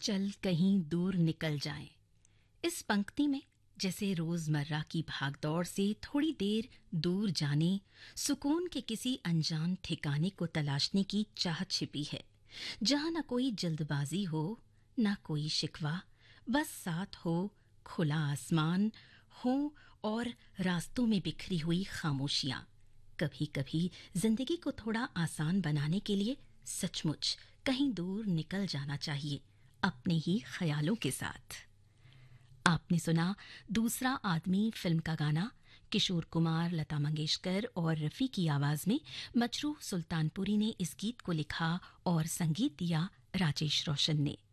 चल कहीं दूर निकल जाएं। इस पंक्ति में जैसे रोजमर्रा की भागदौड़ से थोड़ी देर दूर जाने, सुकून के किसी अनजान ठिकाने को तलाशने की चाह छिपी है, जहां न कोई जल्दबाजी हो, न कोई शिकवा, बस साथ हो खुला आसमान हो और रास्तों में बिखरी हुई खामोशियां। कभी कभी जिंदगी को थोड़ा आसान बनाने के लिए सचमुच कहीं दूर निकल जाना चाहिए, अपने ही ख्यालों के साथ। आपने सुना दूसरा आदमी फिल्म का गाना, किशोर कुमार, लता मंगेशकर और रफ़ी की आवाज में मजरूह सुल्तानपुरी ने इस गीत को लिखा और संगीत दिया राजेश रोशन ने।